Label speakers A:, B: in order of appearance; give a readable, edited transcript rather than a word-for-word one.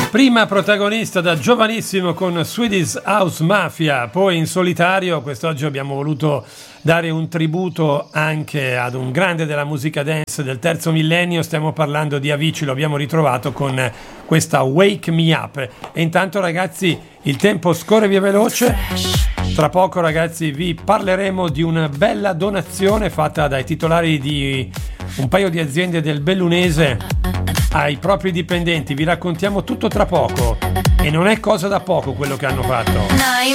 A: Prima protagonista da giovanissimo con Swedish House Mafia, poi in solitario. Quest'oggi abbiamo voluto dare un tributo anche ad un grande della musica dance del terzo millennio. Stiamo parlando di Avicii, lo abbiamo ritrovato con questa Wake Me Up. E intanto, ragazzi, il tempo scorre via veloce. Tra poco, ragazzi, vi parleremo di una bella donazione fatta dai titolari di un paio di aziende del Bellunese ai propri dipendenti. Vi raccontiamo tutto tra poco, e non è cosa da poco quello che hanno fatto.